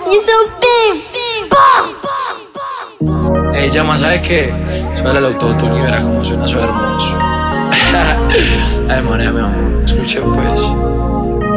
You're so big, boss. Ey, llama, ¿sabes qué? Suena el autotune y verás cómo suena eso hermoso. Ay, moneda, mi amor. Escucha, pues.